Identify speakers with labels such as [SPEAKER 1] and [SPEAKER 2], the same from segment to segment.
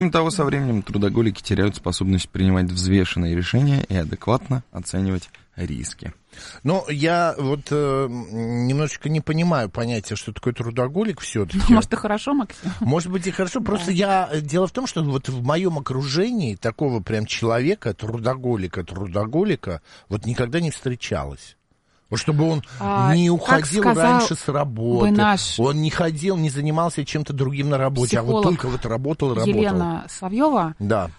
[SPEAKER 1] Кроме того, со временем трудоголики теряют способность принимать взвешенные решения и адекватно оценивать риски.
[SPEAKER 2] Ну, я вот немножечко не понимаю понятия, что такое трудоголик все-таки.
[SPEAKER 3] Ну, может, и хорошо, Максим?
[SPEAKER 2] Может быть, и хорошо. Просто дело в том, что вот в моем окружении такого прям человека, трудоголика, вот никогда не встречалось. Вот чтобы он не уходил раньше с работы, он не ходил, не занимался чем-то другим на работе, а вот только вот работал.
[SPEAKER 3] Елена Соловьева,
[SPEAKER 2] да.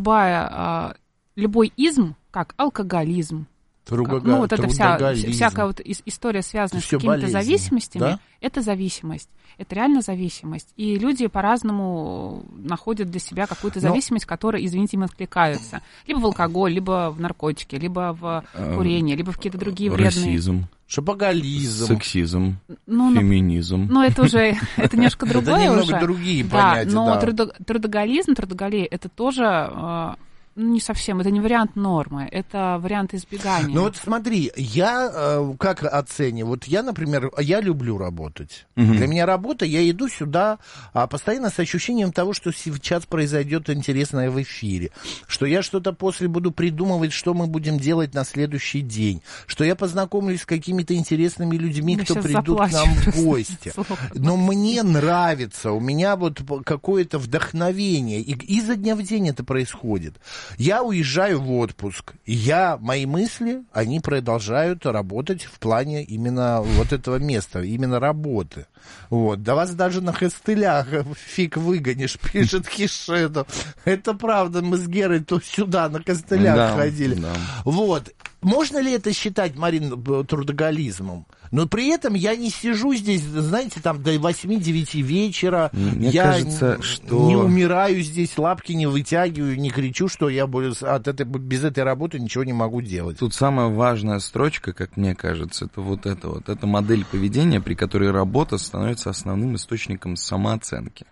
[SPEAKER 3] Любой изм, как алкоголизм, ну, вот эта всякая вот история, связанная с какими-то зависимостями, да? Это зависимость. Это реально зависимость. И люди по-разному находят для себя какую-то зависимость, которая, извините, им откликается. Либо в алкоголь, либо в наркотики, либо в курение, либо в какие-то другие вредные...
[SPEAKER 1] Расизм.
[SPEAKER 2] Шопоголизм.
[SPEAKER 1] Сексизм. Феминизм.
[SPEAKER 3] Ну, это уже, это немножко другое уже.
[SPEAKER 2] Это немного другие понятия,
[SPEAKER 3] да. Но трудоголия, это тоже... не совсем, это не вариант нормы, это вариант избегания.
[SPEAKER 2] Ну вот смотри, я как оцениваю, вот я, например, я люблю работать.
[SPEAKER 1] Угу.
[SPEAKER 2] Для меня работа, я иду сюда постоянно с ощущением того, что сейчас произойдет интересное в эфире, что я что-то после буду придумывать, что мы будем делать на следующий день, что я познакомлюсь с какими-то интересными людьми, кто придут к нам в гости. Но мне нравится, у меня вот какое-то вдохновение, и изо дня в день это происходит. Я уезжаю в отпуск, и мои мысли, они продолжают работать в плане именно вот этого места, именно работы. Вот. Да вас даже на костылях фиг выгонишь, пишет Хишеду. Это правда, мы с Герой то сюда на костылях ходили. Да. Вот. Можно ли это считать, Марин, трудоголизмом? Но при этом я не сижу здесь, знаете, там до 8-9 вечера.
[SPEAKER 1] Мне кажется, что...
[SPEAKER 2] не умираю здесь, лапки не вытягиваю, не кричу, что я без этой работы ничего не могу делать.
[SPEAKER 1] Тут самая важная строчка, как мне кажется, это вот. Это модель поведения, при которой работа становится основным источником самооценки.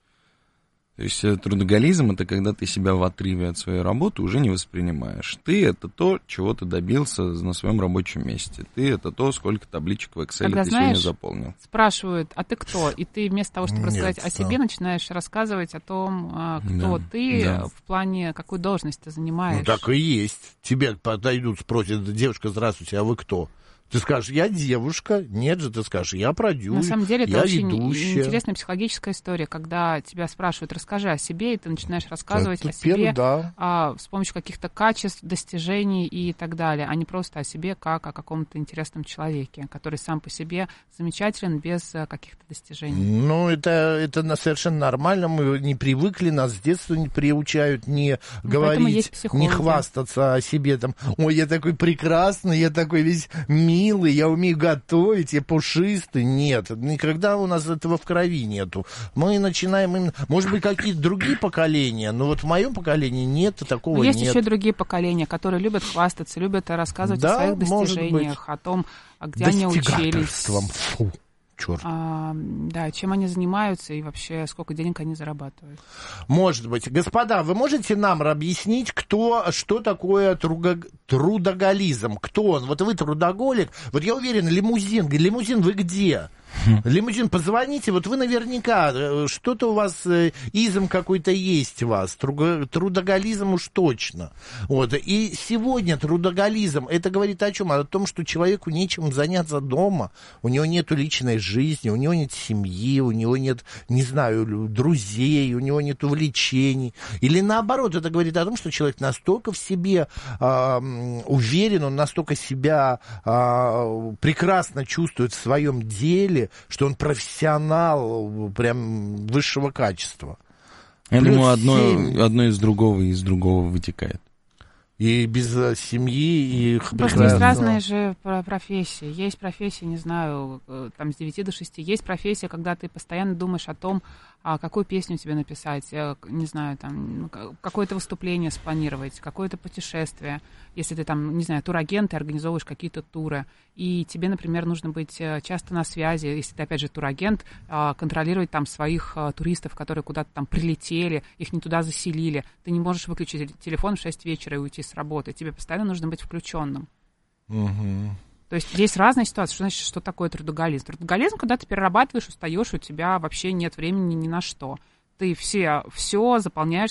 [SPEAKER 1] То есть трудоголизм — это когда ты себя в отрыве от своей работы уже не воспринимаешь. Ты — это то, чего ты добился на своем рабочем месте. Ты — это то, сколько табличек в Excel ты сегодня заполнил.
[SPEAKER 3] Спрашивают, а ты кто? И ты вместо того, чтобы рассказать о себе, начинаешь рассказывать о том, кто ты, в плане, какую должность ты занимаешь.
[SPEAKER 2] Ну, так и есть. Тебе подойдут, спросят: девушка, здравствуйте, а вы кто? Ты скажешь: я девушка. Нет же, ты скажешь: я продюсер,
[SPEAKER 3] на самом деле, это очень
[SPEAKER 2] ведущая.
[SPEAKER 3] интересная психологическая история, когда тебя спрашивают: расскажи о себе, и ты начинаешь рассказывать о себе с помощью каких-то качеств, достижений и так далее, а не просто о себе как о каком-то интересном человеке, который сам по себе замечателен без каких-то достижений.
[SPEAKER 2] Ну, это совершенно нормально. Мы не привыкли, нас с детства не приучают не говорить, не хвастаться о себе. Там: ой, я такой прекрасный, я такой весь милый, я умею готовить, я пушистый. Нет, никогда у нас этого в крови нету. Мы начинаем, может быть, какие-то другие поколения, но вот в моем поколении нет, такого нет.
[SPEAKER 3] Есть еще другие покоения, которые любят хвастаться, любят рассказывать о своих достижениях, о том, где они учились.
[SPEAKER 2] Фу. Черт.
[SPEAKER 3] Да, чем они занимаются и вообще сколько денег они зарабатывают.
[SPEAKER 2] Может быть. Господа, вы можете нам объяснить, что такое трудоголизм? Кто он? Вот вы трудоголик. Вот я уверен, лимузин. Лимузин вы где? Лимузин, позвоните, вот вы наверняка, что-то у вас, изм какой-то есть у вас, трудоголизм уж точно. Вот. И сегодня трудоголизм, это говорит о чем? О том, что человеку нечем заняться дома, у него нет личной жизни, у него нет семьи, у него нет, не знаю, друзей, у него нет увлечений. Или наоборот, это говорит о том, что человек настолько в себе уверен, он настолько себя прекрасно чувствует в своем деле, что он профессионал прям высшего качества.
[SPEAKER 1] Я думаю, одно из другого вытекает.
[SPEAKER 2] И без семьи, и
[SPEAKER 3] просто есть разные же профессии. Есть профессии, не знаю, там с 9 до 6. Есть профессия, когда ты постоянно думаешь о том, какую песню тебе написать, не знаю, там, какое-то выступление спланировать, какое-то путешествие. Если ты там, не знаю, турагент, ты организовываешь какие-то туры, и тебе, например, нужно быть часто на связи, если ты, опять же, турагент, контролировать там своих туристов, которые куда-то там прилетели, их не туда заселили. Ты не можешь выключить телефон в 6 вечера и уйти с работы. Тебе постоянно нужно быть включенным.
[SPEAKER 2] Угу.
[SPEAKER 3] То есть есть разные ситуации. Что значит, что такое трудоголизм? Трудоголизм, когда ты перерабатываешь, устаешь, у тебя вообще нет времени ни на что. ты все заполняешь